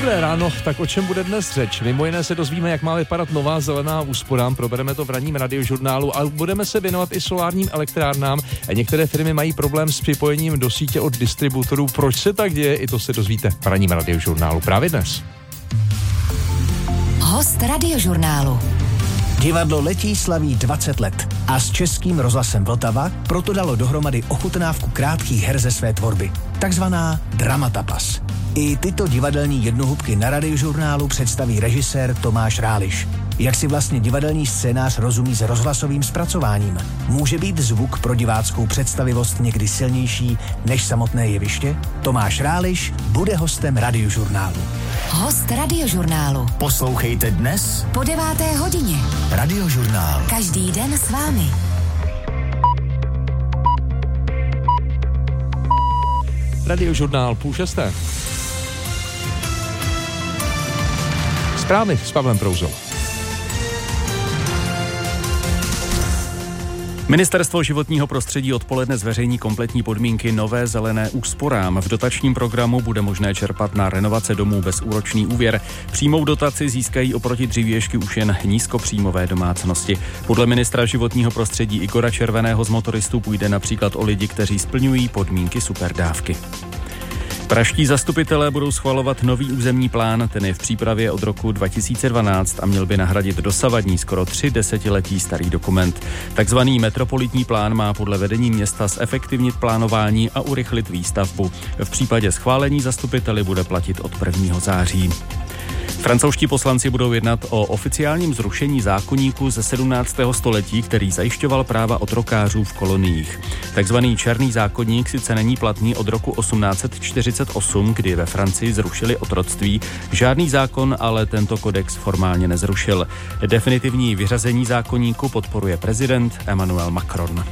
Dobré ráno, tak o čem bude dnes řeč? Mimo jiné se dozvíme, jak má vypadat nová zelená úsporám, probereme to v ranním radiožurnálu a budeme se věnovat i solárním elektrárnám. Některé firmy mají problém s připojením do sítě od distributorů. Proč se tak děje? I to se dozvíte v ranním radiožurnálu právě dnes. Host radiožurnálu. Divadlo Letí slaví 20 let a s Českým rozhlasem Vltava proto dalo dohromady ochutnávku krátkých her ze své tvorby, takzvaná Dramatapas. I tyto divadelní jednohubky na radiožurnálu představí režisér Tomáš Ráliš. Jak si vlastně divadelní scénář rozumí s rozhlasovým zpracováním? Může být zvuk pro diváckou představivost někdy silnější než samotné jeviště? Tomáš Ráliš bude hostem radiožurnálu. Host radiožurnálu. Poslouchejte dnes Po 9. hodině. Radiožurnál. Každý den s vámi. Radiožurnál 5:30. Zprávy s Pavlem Prouzou. Ministerstvo životního prostředí odpoledne zveřejní kompletní podmínky nové zelené úsporám. V dotačním programu bude možné čerpat na renovace domů bezúročný úvěr. Přímou dotaci získají oproti dřívějšky už jen nízkopříjmové domácnosti. Podle ministra životního prostředí Igora Červeného z Motoristů půjde například o lidi, kteří splňují podmínky superdávky. Pražští zastupitelé budou schvalovat nový územní plán, ten je v přípravě od roku 2012 a měl by nahradit dosavadní skoro 3 desetiletí starý dokument. Takzvaný metropolitní plán má podle vedení města zefektivnit plánování a urychlit výstavbu. V případě schválení zastupiteli bude platit od 1. září. Francouzští poslanci budou jednat o oficiálním zrušení zákoníku ze 17. století, který zajišťoval práva otrokářů v koloniích. Takzvaný černý zákoník sice není platný od roku 1848, kdy ve Francii zrušili otroctví. Žádný zákon ale tento kodex formálně nezrušil. Definitivní vyřazení zákoníku podporuje prezident Emmanuel Macron.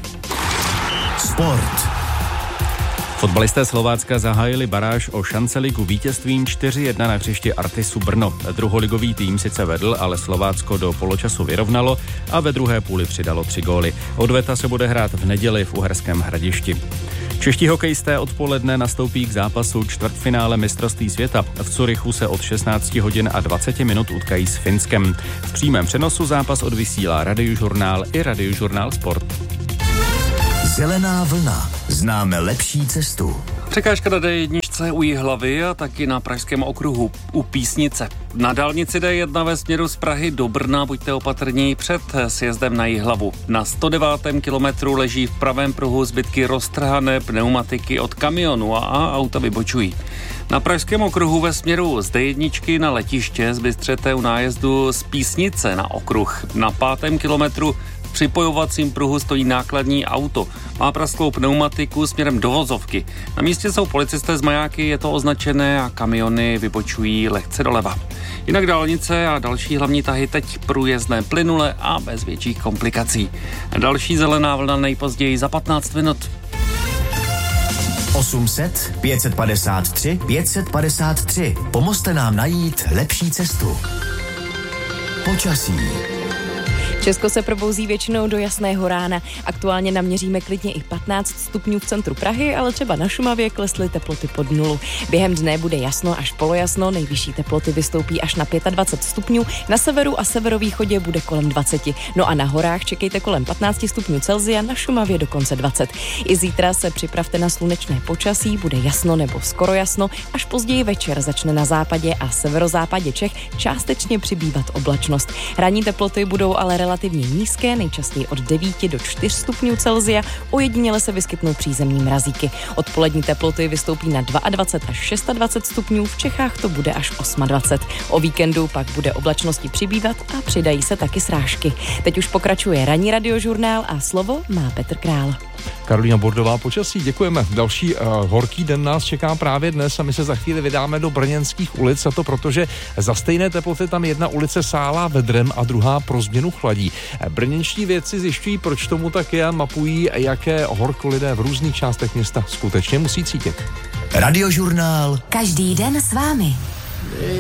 Sport. Fotbalisté Slovácka zahájili baráž o šanceligu vítězstvím 4-1 na hřišti Artisu Brno. Druholigový tým sice vedl, ale Slovácko do poločasu vyrovnalo a ve druhé půli přidalo 3 góly. Odveta se bude hrát v neděli v Uherském Hradišti. Čeští hokejisté odpoledne nastoupí k zápasu čtvrtfinále mistrovství světa. V Curychu se od 16 hodin a 20 minut utkají s Finskem. V přímém přenosu zápas odvysílá Radiožurnál i Radiožurnál Sport. Zelená vlna. Známe lepší cestu. Překážka na D1 u Jihlavy a taky na pražském okruhu u Písnice. Na dálnici D1 ve směru z Prahy do Brna buďte opatrní před sjezdem na Jihlavu. Na 109. kilometru leží v pravém pruhu zbytky roztrhané pneumatiky od kamionu a auta vybočují. Na pražském okruhu ve směru z D1 na letiště zbystřete u nájezdu z Písnice na okruh. Na 5. kilometru v připojovacím pruhu stojí nákladní auto. Má prasklou pneumatiku směrem do vozovky. Na místě jsou policisté z majáky, je to označené a kamiony vybočují lehce doleva. Jinak dálnice a další hlavní tahy teď průjezdné plynule a bez větších komplikací. Další zelená vlna nejpozději za 15 minut. 800 553 553. Pomozte nám najít lepší cestu. Počasí. Česko se probouzí většinou do jasného rána. Aktuálně naměříme klidně i 15 stupňů v centru Prahy, ale třeba na Šumavě klesly teploty pod 0. Během dne bude jasno až polojasno, nejvyšší teploty vystoupí až na 25 stupňů, na severu a severovýchodě bude kolem 20. No a na horách čekejte kolem 15 stupňů Celsia, na Šumavě dokonce 20. I zítra se připravte na slunečné počasí, bude jasno nebo skoro jasno, až později večer začne na západě a severozápadě Čech částečně přibývat oblačnost. Ranní teploty budou ale relativně nízké, nejčastěji od 9 do 4 stupňů Celsia, ojediněle se vyskytnou přízemní mrazíky. Odpolední teploty vystoupí na 22 až 26 stupňů, v Čechách to bude až 28. O víkendu pak bude oblačnosti přibývat a přidají se taky srážky. Teď už pokračuje ranní radiožurnál a slovo má Petr Král. Karolína Bordová, počasí, děkujeme. Další horký den nás čeká právě dnes a my se za chvíli vydáme do brněnských ulic, a to protože za stejné teploty tam jedna ulice sálá vedrem a druhá pro změnu chladí. Brněnští vědci zjišťují, proč tomu tak je a mapují, jaké horko lidé v různých částech města skutečně musí cítit. Radiožurnál. Každý den s vámi.